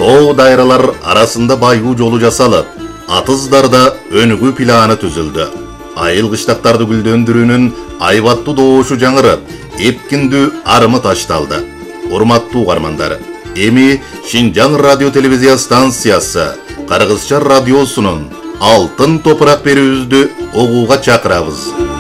О дайралар арасында байгуу жолу жасалып, атыздарда өнүгүү планы түзүлдү. Айыл кыштактарды гүлдөндүрүүнүн айбаттуу добушу жаңырып, эпкиндүү арымы ташталды. Урматтуу угармандар, эми Шинжаң радио телевизия станциясы Кыргызча радиосунун алтын топурак берүүбүздү угууга чакырабыз.